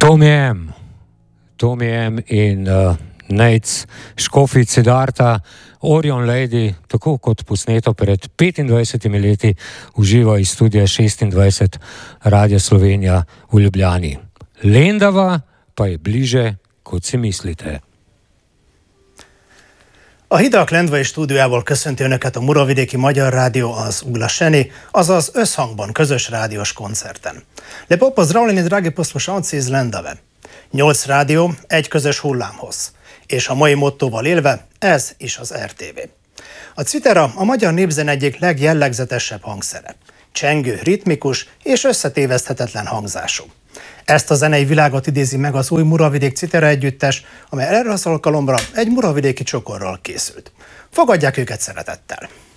Tomijem in Nejc Škofic Siddharta, Orion Lady, tako kot posneto pred 25 leti, uživa iz studia 26 Radia Slovenija v Ljubljani. Lendava pa je bliže, kot si mislite. A Hidak Lendvai stúdiójából köszönti Önöket a Muravidéki Magyar Rádió, az Uglašeni, azaz Összhangban közös rádiós koncerten. Lijep pozdravljeni, dragi poslušalci iz Lendave. 8 rádió, egy közös hullámhoz. És a mai mottóval élve, ez is az RTV. A citera a magyar népzene egyik legjellegzetesebb hangszere. Csengő, ritmikus és összetéveszthetetlen hangzású. Ezt a zenei világot idézi meg az új Muravidék Citera együttes, amely erre az alkalomra egy muravidéki csokorral készült. Fogadják őket szeretettel!